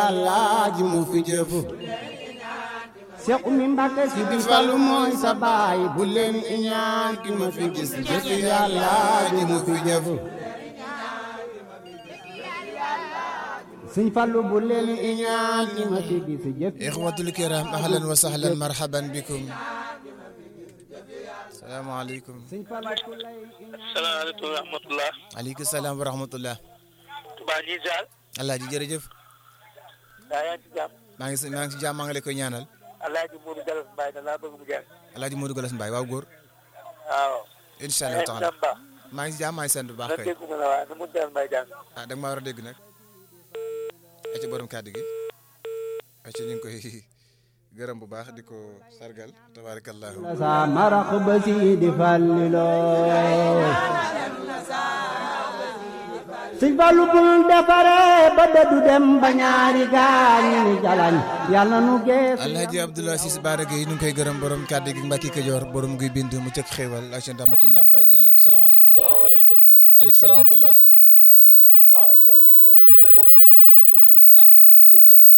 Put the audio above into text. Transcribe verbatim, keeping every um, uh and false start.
yàlla ji mu fi jëf Seex Umi Mbàkke Sidi Fallu mooy sa baay bu leen iñaan ki ma fi gis jëf yàlla ji mu fi jëf Sëñ Fallu bu leen iñaan ki ma fi gis jëf ixwatul kiram ahlan wa sahlan marhaban bikum salaamaaleykum salaamaaleykum wa rahmatulah. aleykum salaam wa rahmatullah Touba ji Sall. alaaji jërëjëf daa yaa ngi ci jàmm. maa ngi si maa ngi si jàmm maa ngi lay koy ñaanal Alaaji Modou Galas Mbaye da laa bëgg mu jàng. alaaji Modou Galas Mbaye waaw góor waaw. incha allah taala maa ngi si jàmm maa ngi sant bu baax na kay dégg na la waaye na mu Galas Mbaye jàng. ah da nga maa war a dégg nag ci borom kàddu gi ci ñu ngi koy gërëm bu baax di ko sargal tabarakallahu sa marax ba si di fallilo Sëñ Fallu bul defare ba dëddu dem ba ñaari gaañi ni jalañ yàlla nu gees Alhaji Abdoulaye Ciss Bara Gueye ñu ngi koy gërëm borom kàddu gi Mbacke Kajoor borom guy bind mu cëkk xéewal ak seen ndam ak ndàmpaay ñeel na ko salaamaaleykum salaamaaleykum. aleykum salaam wa rahmatullah ah yow nu mu la ma lay woor nga may coupé nii. ah maa koy tuub de